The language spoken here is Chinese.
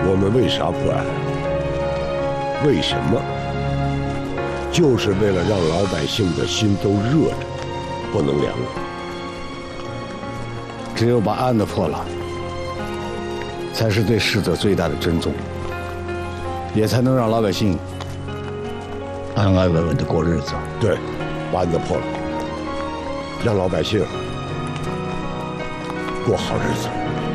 我们为啥破案？为什么？就是为了让老百姓的心都热着，不能凉了。 只有把案子破了，才是对逝者最大的尊重，也才能让老百姓安安稳稳的过日子。 对，把案子破了，让老百姓过好日子。